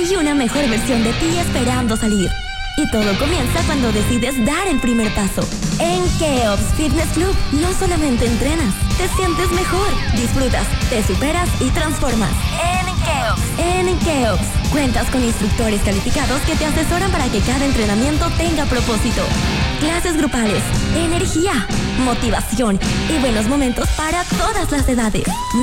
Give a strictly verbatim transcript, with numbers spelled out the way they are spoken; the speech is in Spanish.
y una mejor versión de ti esperando salir. Y todo comienza cuando decides dar el primer paso. En Keops Fitness Club no solamente entrenas, te sientes mejor, disfrutas, te superas y transformas. En Keops. En Keops cuentas con instructores calificados que te asesoran para que cada entrenamiento tenga propósito. Clases grupales, energía, motivación y buenos momentos para todas las edades.